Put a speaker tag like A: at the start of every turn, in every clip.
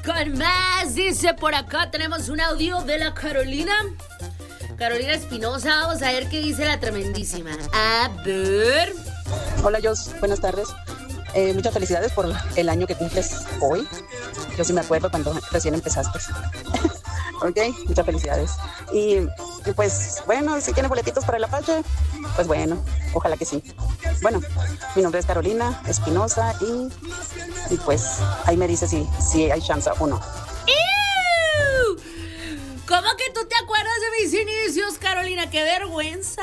A: con más. Dice por acá, tenemos un audio de la Carolina Espinosa. Vamos a ver qué dice la tremendísima. A ver.
B: Hola, Jos, buenas tardes. Muchas felicidades por el año que cumples hoy. Yo sí me acuerdo cuando recién empezaste. Ok, muchas felicidades. Y pues bueno, si tiene boletitos para el Apache, pues bueno, ojalá que sí. Bueno, mi nombre es Carolina Espinosa y pues ahí me dice si hay chance o no.
A: ¿Cómo que tú te acuerdas de mis inicios, Carolina? ¡Qué vergüenza!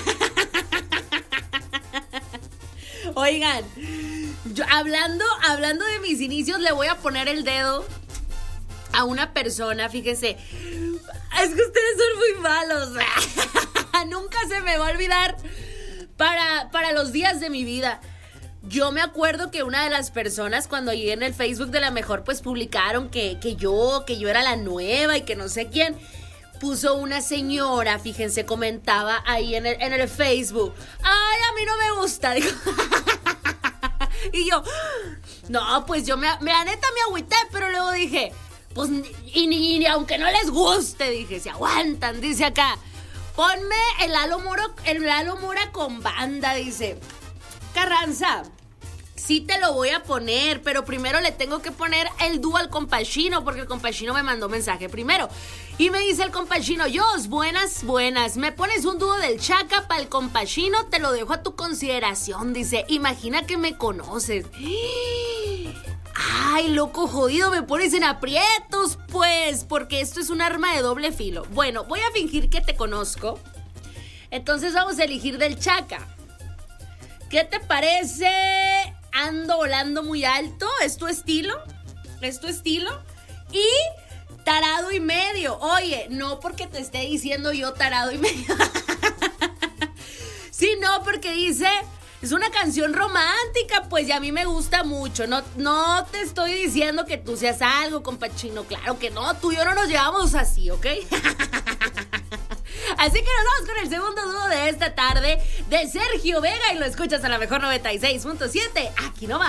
A: Oigan, yo hablando de mis inicios, le voy a poner el dedo a una persona, fíjense. Es que ustedes son muy malos. Nunca se me va a olvidar para los días de mi vida. Yo me acuerdo que una de las personas cuando llegué en el Facebook de La Mejor, pues publicaron que yo era la nueva y que no sé quién. Puso una señora, fíjense, comentaba ahí en el Facebook: ay, a mí no me gusta. Digo, y yo, no, pues yo la neta me agüité, pero luego dije, pues, y ni aunque no les guste, dije, se aguantan, dice acá. Ponme el Lalo Mora con banda, dice Carranza. Sí te lo voy a poner, pero primero le tengo que poner el dúo al compachino, porque el compachino me mandó mensaje primero. Y me dice el compachino: Jos, buenas, me pones un dúo del Chaca para el compachino, te lo dejo a tu consideración. Dice, imagina que me conoces. Ay, loco jodido, me pones en aprietos, pues, porque esto es un arma de doble filo. Bueno, voy a fingir que te conozco. Entonces vamos a elegir del Chaca. ¿Qué te parece? Ando volando muy alto. ¿Es tu estilo? Y tarado y medio. Oye, no porque te esté diciendo yo tarado y medio. Sí, no, porque dice, es una canción romántica, pues, y a mí me gusta mucho. No te estoy diciendo que tú seas algo, compachino. Claro que no, tú y yo no nos llevamos así, ¿ok? Así que nos vamos con el segundo dúo de esta tarde, de Sergio Vega, y lo escuchas a La Mejor 96.7. Aquí nomás.